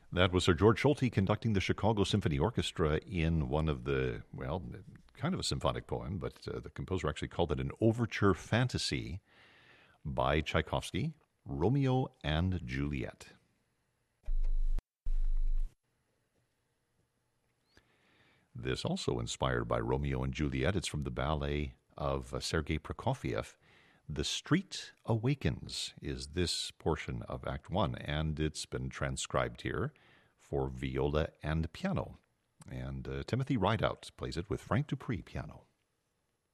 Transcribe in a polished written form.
That was Sir George Solti conducting the Chicago Symphony Orchestra in one of the, well, kind of a symphonic poem, but the composer actually called it an overture fantasy by Tchaikovsky, Romeo and Juliet. This also inspired by Romeo and Juliet. It's from the ballet of Sergei Prokofiev. The Street Awakens is this portion of Act 1, and it's been transcribed here for viola and piano. And Timothy Rideout plays it with Frank Dupree piano.